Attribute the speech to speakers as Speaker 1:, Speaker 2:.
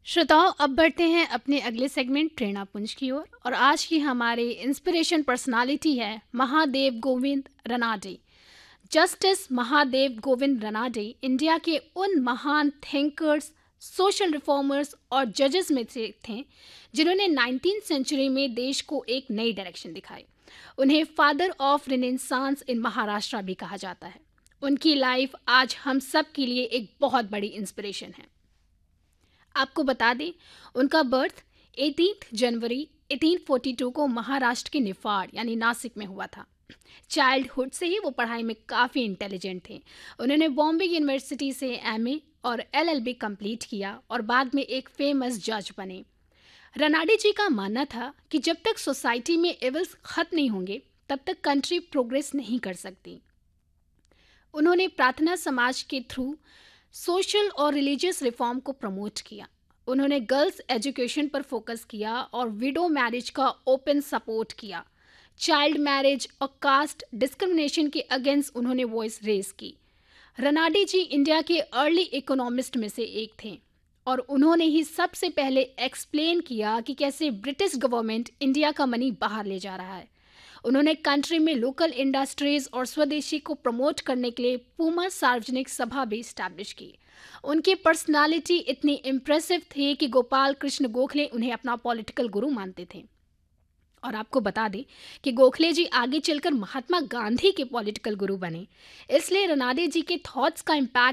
Speaker 1: श्रोताओ, अब बढ़ते हैं अपने अगले सेगमेंट प्रेरणा पुंज की ओर। और आज की हमारे इंस्पिरेशन पर्सनालिटी है महादेव गोविंद रनाडे। जस्टिस महादेव गोविंद रनाडे इंडिया के उन महान थिंकर्स, सोशल रिफॉर्मर्स और जजेस में से थे जिन्होंने 19th सेंचुरी में देश को एक नई डायरेक्शन दिखाई। उन्हें फादर ऑफ रेनेसांस इन महाराष्ट्र भी कहा जाता है। उनकी लाइफ आज हम सब के लिए एक बहुत बड़ी इंस्पिरेशन है। आपको बता दें, उनका बर्थ 18 जनवरी 1842 को महाराष्ट्र के निफाड यानी नासिक में हुआ था। चाइल्डहुड से ही वो पढ़ाई में काफ़ी इंटेलिजेंट थे। उन्होंने बॉम्बे यूनिवर्सिटी से एमए और एलएलबी कंप्लीट किया और बाद में एक फेमस जज बने। रनाडे जी का मानना था कि जब तक सोसाइटी में एविल्स खत्म नहीं होंगे तब तक कंट्री प्रोग्रेस नहीं कर सकती। उन्होंने प्रार्थना समाज के थ्रू सोशल और रिलीजियस रिफॉर्म को प्रमोट किया। उन्होंने गर्ल्स एजुकेशन पर फोकस किया और विडो मैरिज का ओपन सपोर्ट किया। चाइल्ड मैरिज और कास्ट डिस्क्रिमिनेशन के अगेंस्ट उन्होंने वॉइस रेज की। रनाडे जी इंडिया के अर्ली इकोनॉमिस्ट में से एक थे और उन्होंने ही सबसे पहले एक्सप्लेन किया कि कैसे ब्रिटिश गवर्नमेंट इंडिया का मनी बाहर ले जा रहा है। उन्होंने कंट्री में लोकल इंडस्ट्रीज और स्वदेशी को प्रमोट करने के लिए पूमा सार्वजनिक सभा भी स्टैब्लिश की। उनकी पर्सनालिटी इतनी इम्प्रेसिव थी कि गोपाल कृष्ण गोखले उन्हें अपना पॉलिटिकल गुरु मानते थे। और आपको बता दें कि गोखले जी आगे चलकर महात्मा गांधी के पॉलिटिकल गुरु बने। इसलिए रनाडे जी के थॉट्स का इम्पैक्ट